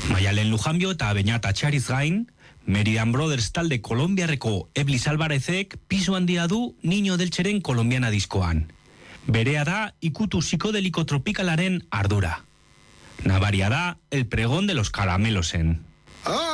Maialen Lujanbio eta Beñat Atxariz gain, Meridian Brothers talde kolombiarreko Eblis Alvarezek pisu handia du Niño Deltxeren kolombiana diskoan. Berea da ikutu psikodeliko tropikalaren ardura. Nabaria da el pregón de los caramelosen.